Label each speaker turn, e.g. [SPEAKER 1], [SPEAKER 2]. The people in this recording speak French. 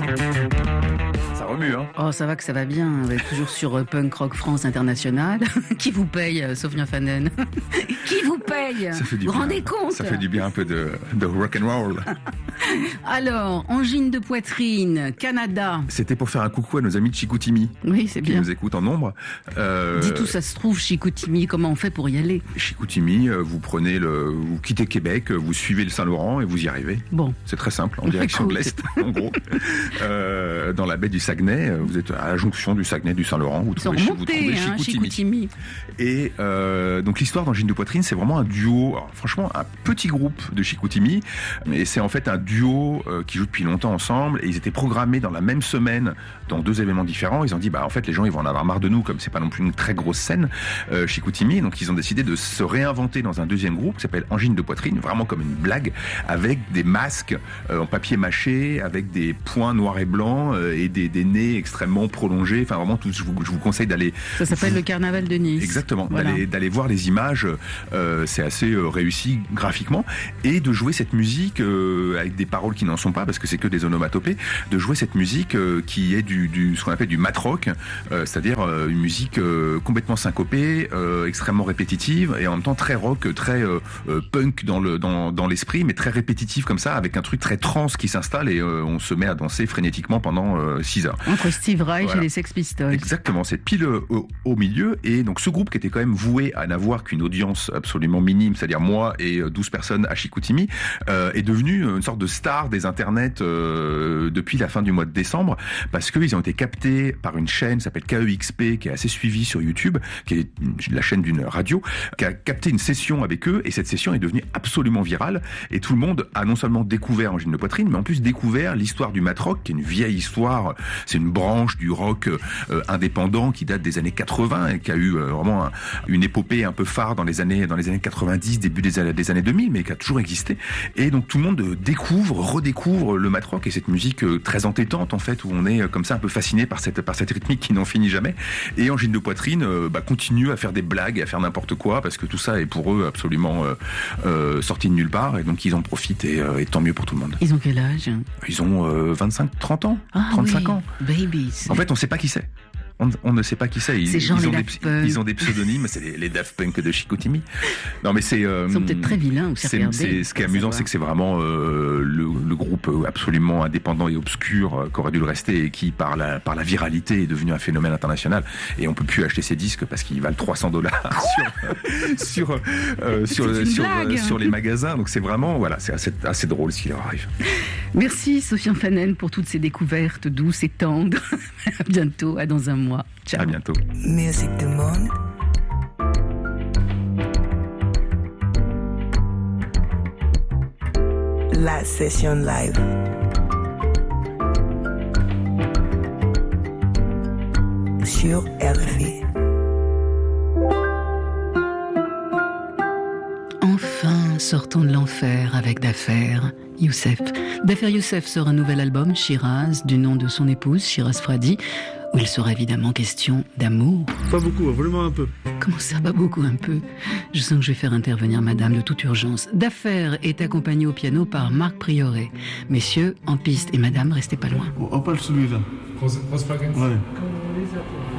[SPEAKER 1] Ça remue, hein.
[SPEAKER 2] Oh, ça va que ça va bien. On est toujours sur Punk Rock France International. Qui vous paye, Sophia Fanen? Qui vous paye?
[SPEAKER 1] Ça fait du
[SPEAKER 2] vous
[SPEAKER 1] bien.
[SPEAKER 2] rendez compte?
[SPEAKER 1] Ça fait du bien un peu de rock and roll.
[SPEAKER 2] Alors, angine de poitrine, Canada.
[SPEAKER 1] C'était pour faire un coucou à nos amis de Chicoutimi.
[SPEAKER 2] Oui, c'est
[SPEAKER 1] qui
[SPEAKER 2] bien.
[SPEAKER 1] nous écoutent en nombre.
[SPEAKER 2] Dis-tout, ça se trouve, Chicoutimi, comment on fait pour y aller?
[SPEAKER 1] Chicoutimi, vous quittez Québec, vous suivez le Saint-Laurent et vous y arrivez.
[SPEAKER 2] Bon.
[SPEAKER 1] C'est très simple, en direction de l'Est, en gros. Dans la baie du Saguenay, vous êtes à la jonction du Saguenay, du Saint-Laurent, vous trouvez
[SPEAKER 2] Chicoutimi.
[SPEAKER 1] Et donc l'histoire d'Angine de poitrine, c'est vraiment un duo, alors, franchement un petit groupe de Chicoutimi, et c'est en fait un duo qui joue depuis longtemps ensemble, et ils étaient programmés dans la même semaine dans 2 événements différents. Ils ont dit en fait les gens ils vont en avoir marre de nous, comme c'est pas non plus une très grosse scène Chicoutimi, donc ils ont décidé de se réinventer dans un deuxième groupe qui s'appelle Angine de poitrine, vraiment comme une blague, avec des masques en papier mâché, avec des points noirs et blancs et des nez extrêmement prolongés. Enfin vraiment, je vous conseille d'aller.
[SPEAKER 2] Ça s'appelle le Carnaval de Nice.
[SPEAKER 1] Exactement.
[SPEAKER 2] Voilà.
[SPEAKER 1] D'aller voir les images. C'est assez réussi graphiquement, et de jouer cette musique avec des paroles qui n'en sont pas, parce que c'est que des onomatopées. De jouer cette musique qui est ce qu'on appelle du mat rock, c'est-à-dire une musique complètement syncopée, extrêmement répétitive, et en même temps très rock, très punk dans l'esprit, mais très répétitif comme ça, avec un truc très trans qui s'installe, et on se met à danser frénétiquement pendant 6 heures.
[SPEAKER 2] Entre Steve Reich et les Sex Pistols.
[SPEAKER 1] Exactement, c'est pile au milieu. Et donc ce groupe qui était quand même voué à n'avoir qu'une audience absolument minime, c'est-à-dire moi et 12 personnes à Chicoutimi, est devenu une sorte de star des internets depuis la fin du mois de décembre, parce qu'ils ont été captés par une chaîne qui s'appelle KEXP, qui est assez suivie sur YouTube, qui est la chaîne d'une radio, qui a capté une session avec eux, et cette session est devenue absolument virale, et tout le monde a non seulement découvert Angine de poitrine, mais en plus découvert l'histoire du mat rock, qui est une vieille histoire. C'est une branche du rock indépendant qui date des années 80 et qui a eu vraiment une épopée un peu phare dans les années 90, début des années 2000, mais qui a toujours existé. Et donc tout le monde redécouvre le mat rock et cette musique très entêtante en fait, où on est comme ça un peu fasciné par cette rythmique qui n'en finit jamais. Et Angine de poitrine continue à faire des blagues et à faire n'importe quoi, parce que tout ça est pour eux absolument sorti de nulle part, et donc ils en profitent, et tant mieux pour tout le monde.
[SPEAKER 2] Ils ont quel âge?
[SPEAKER 1] Ils ont 25-30 ans, 35 ans.
[SPEAKER 2] Babies.
[SPEAKER 1] En fait, on ne sait pas qui c'est. On ne sait pas qui c'est. Ils ont des pseudonymes, c'est les Daft Punk de Chicoutimi. Non, mais c'est.
[SPEAKER 2] Ils sont peut-être très vilains.
[SPEAKER 1] Ce qui est amusant, c'est que c'est vraiment le groupe absolument indépendant et obscur qu'aurait dû le rester, et qui, par la viralité, est devenu un phénomène international. Et on peut plus acheter ses disques parce qu'ils valent $300 sur les magasins. Donc c'est vraiment, voilà, c'est assez drôle ce qui leur arrive.
[SPEAKER 2] Merci Sophia Fanen pour toutes ces découvertes douces et tendres. À bientôt, à dans un mois. Ciao.
[SPEAKER 1] À bientôt.
[SPEAKER 3] Musique du monde. La session live. Sur RFI.
[SPEAKER 2] Enfin, sortons de l'enfer avec Dafer Youssef. Dafer Youssef sort un nouvel album, Shiraz, du nom de son épouse, Shiraz Fradi, où il sera évidemment question d'amour.
[SPEAKER 4] Pas beaucoup, vraiment un peu.
[SPEAKER 2] Comment ça, pas beaucoup, un peu? Je sens que je vais faire intervenir madame de toute urgence. Dafer est accompagné au piano par Marc Prioré. Messieurs, en piste, et madame, restez pas loin.
[SPEAKER 4] On parle celui-là.
[SPEAKER 5] Volkswagen.
[SPEAKER 4] Ouais.